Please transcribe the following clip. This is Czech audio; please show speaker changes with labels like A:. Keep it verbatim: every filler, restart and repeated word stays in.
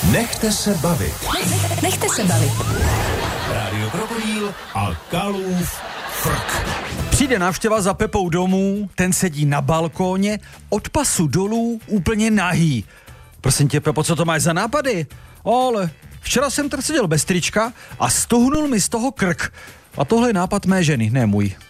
A: Nechte se bavit.
B: Nech, nechte se bavit.
A: Rádio Krokodýl a Kalův frk.
C: Přijde návštěva za Pepou domů, ten sedí na balkóně, od pasu dolů úplně nahý. Prosím tě, Pepo, co to máš za nápady? Ale včera jsem tady seděl bez trička a stuhnul mi z toho krk. A tohle je nápad mé ženy, ne můj.